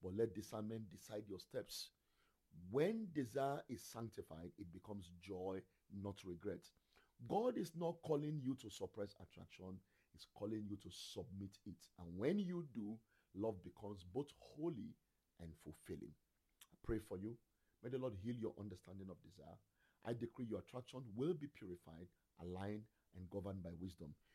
but let discernment decide your steps. When desire is sanctified, it becomes joy, not regret. God is not calling you to suppress attraction, He's calling you to submit it. And when you do, love becomes both holy and fulfilling. I pray for you. May the Lord heal your understanding of desire. I decree your attraction will be purified, aligned, and governed by wisdom.